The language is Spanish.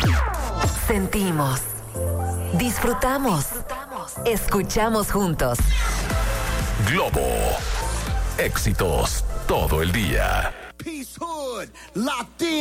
Sentimos, disfrutamos, escuchamos juntos. Globo. Éxitos todo el día. Peace Hood, locked in.